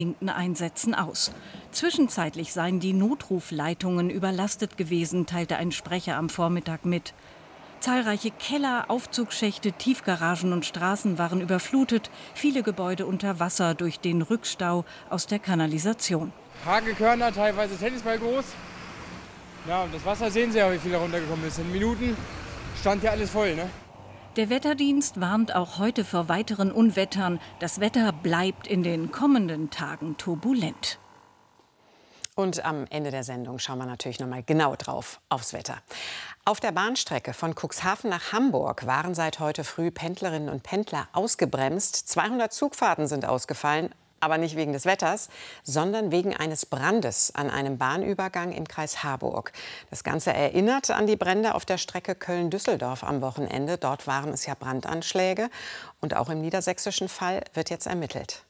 Einsätzen aus. Zwischenzeitlich seien die Notrufleitungen überlastet gewesen, teilte ein Sprecher am Vormittag mit. Zahlreiche Keller, Aufzugschächte, Tiefgaragen und Straßen waren überflutet, viele Gebäude unter Wasser durch den Rückstau aus der Kanalisation. Hagelkörner, teilweise Tennisball groß. Ja, und das Wasser sehen Sie ja, wie viel da runtergekommen ist. In Minuten stand ja alles voll, ne? Der Wetterdienst warnt auch heute vor weiteren Unwettern. Das Wetter bleibt in den kommenden Tagen turbulent. Und am Ende der Sendung schauen wir natürlich noch mal genau drauf aufs Wetter. Auf der Bahnstrecke von Cuxhaven nach Hamburg waren seit heute früh Pendlerinnen und Pendler ausgebremst. 200 Zugfahrten sind ausgefallen. Aber nicht wegen des Wetters, sondern wegen eines Brandes an einem Bahnübergang im Kreis Harburg. Das Ganze erinnert an die Brände auf der Strecke Köln-Düsseldorf am Wochenende. Dort waren es ja Brandanschläge. Und auch im niedersächsischen Fall wird jetzt ermittelt.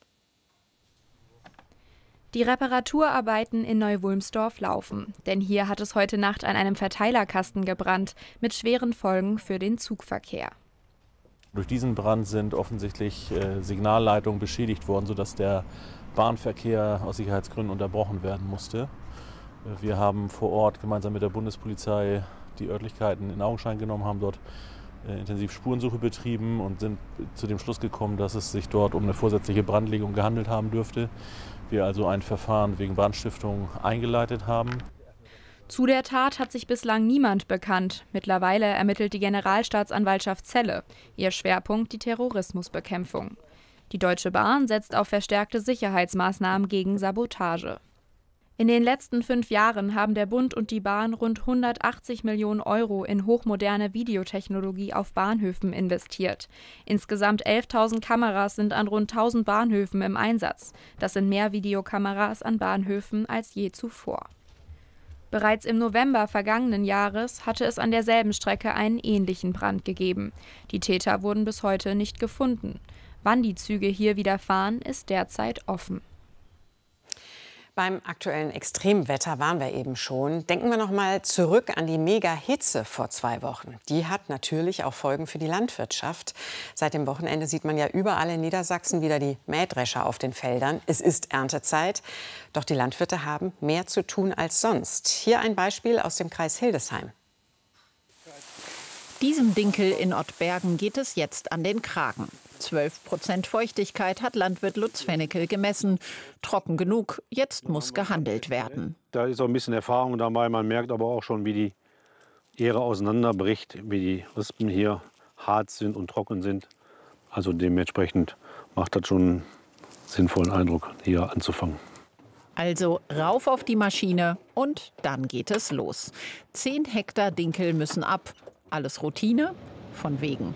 Die Reparaturarbeiten in Neu-Wulmsdorf laufen. Denn hier hat es heute Nacht an einem Verteilerkasten gebrannt, mit schweren Folgen für den Zugverkehr. Durch diesen Brand sind offensichtlich Signalleitungen beschädigt worden, sodass der Bahnverkehr aus Sicherheitsgründen unterbrochen werden musste. Wir haben vor Ort gemeinsam mit der Bundespolizei die Örtlichkeiten in Augenschein genommen, haben dort intensiv Spurensuche betrieben und sind zu dem Schluss gekommen, dass es sich dort um eine vorsätzliche Brandlegung gehandelt haben dürfte. Wir also ein Verfahren wegen Brandstiftung eingeleitet haben. Zu der Tat hat sich bislang niemand bekannt. Mittlerweile ermittelt die Generalstaatsanwaltschaft Celle. Ihr Schwerpunkt die Terrorismusbekämpfung. Die Deutsche Bahn setzt auf verstärkte Sicherheitsmaßnahmen gegen Sabotage. In den letzten 5 Jahren haben der Bund und die Bahn rund 180 Millionen Euro in hochmoderne Videotechnologie auf Bahnhöfen investiert. Insgesamt 11.000 Kameras sind an rund 1.000 Bahnhöfen im Einsatz. Das sind mehr Videokameras an Bahnhöfen als je zuvor. Bereits im November vergangenen Jahres hatte es an derselben Strecke einen ähnlichen Brand gegeben. Die Täter wurden bis heute nicht gefunden. Wann die Züge hier wieder fahren, ist derzeit offen. Beim aktuellen Extremwetter waren wir eben schon. Denken wir noch mal zurück an die Mega-Hitze vor 2 Wochen. Die hat natürlich auch Folgen für die Landwirtschaft. Seit dem Wochenende sieht man ja überall in Niedersachsen wieder die Mähdrescher auf den Feldern. Es ist Erntezeit. Doch die Landwirte haben mehr zu tun als sonst. Hier ein Beispiel aus dem Kreis Hildesheim. Diesem Dinkel in Ottbergen geht es jetzt an den Kragen. 12% Feuchtigkeit hat Landwirt Lutz Fenneckel gemessen. Trocken genug, jetzt muss gehandelt werden. Da ist auch ein bisschen Erfahrung dabei. Man merkt aber auch schon, wie die Ähre auseinanderbricht, wie die Rispen hier hart sind und trocken sind. Also dementsprechend macht das schon einen sinnvollen Eindruck, hier anzufangen. Also rauf auf die Maschine und dann geht es los. 10 Hektar Dinkel müssen ab. Alles Routine? Von wegen.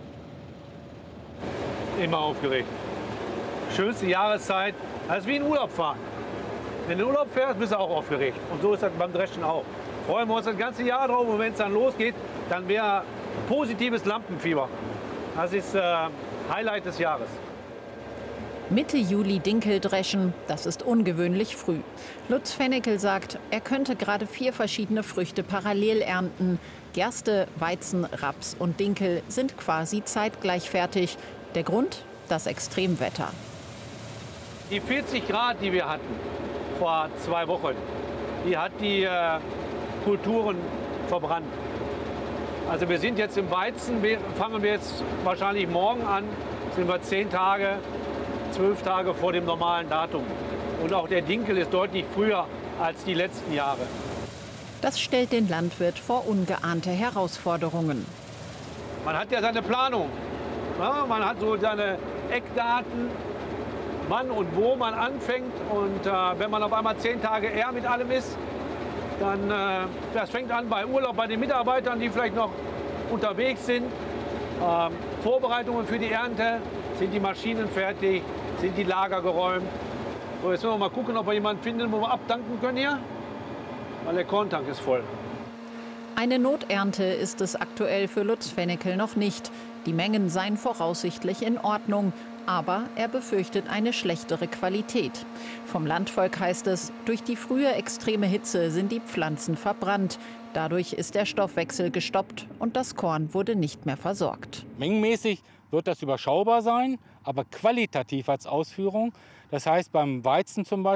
Immer aufgeregt. Schönste Jahreszeit. Das ist wie in Urlaub fahren. Wenn du in Urlaub fährst, bist du auch aufgeregt. Und so ist das beim Dreschen auch. Freuen wir uns das ganze Jahr drauf. Und wenn es dann losgeht, dann wäre positives Lampenfieber. Das ist Highlight des Jahres. Mitte Juli Dinkel dreschen, das ist ungewöhnlich früh. Lutz Fenneckel sagt, er könnte gerade 4 verschiedene Früchte parallel ernten. Gerste, Weizen, Raps und Dinkel sind quasi zeitgleich fertig. Der Grund? Das Extremwetter. Die 40 Grad, die wir hatten vor 2 Wochen, die hat die Kulturen verbrannt. Also wir sind jetzt im Weizen, fangen wir jetzt wahrscheinlich morgen an, sind wir 10 Tage, 12 Tage vor dem normalen Datum. Und auch der Dinkel ist deutlich früher als die letzten Jahre. Das stellt den Landwirt vor ungeahnte Herausforderungen. Man hat ja seine Planung. Ja, man hat so seine Eckdaten, wann und wo man anfängt. Und wenn man auf einmal 10 Tage eher mit allem ist, dann das fängt an bei Urlaub bei den Mitarbeitern, die vielleicht noch unterwegs sind. Vorbereitungen für die Ernte, sind die Maschinen fertig, sind die Lager geräumt. So, jetzt müssen wir mal gucken, ob wir jemanden finden, wo wir abdanken können hier, weil der Korntank ist voll. Eine Noternte ist es aktuell für Lutz Fenneckel noch nicht. Die Mengen seien voraussichtlich in Ordnung, aber er befürchtet eine schlechtere Qualität. Vom Landvolk heißt es, durch die frühe extreme Hitze sind die Pflanzen verbrannt. Dadurch ist der Stoffwechsel gestoppt und das Korn wurde nicht mehr versorgt. Mengenmäßig wird das überschaubar sein, aber qualitativ als Ausführung. Das heißt, beim Weizen zum Beispiel